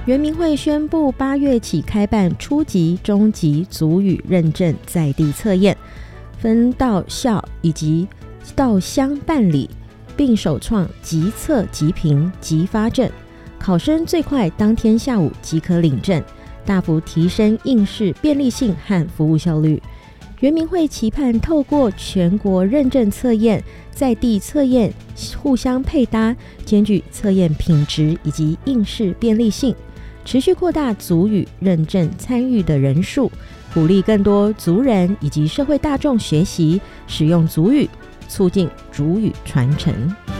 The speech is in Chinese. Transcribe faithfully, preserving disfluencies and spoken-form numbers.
原民会宣布八月起开办初级、中级族语认证在地测验，分到校以及到乡办理，并首创即测即评即发证，考生最快当天下午即可领证，大幅提升应试便利性和服务效率。原民会期盼透过全国认证测验、在地测验互相配搭，兼具测验品质以及应试便利性，持续扩大族语认证参与的人数，鼓励更多族人以及社会大众学习使用族语，促进族语传承。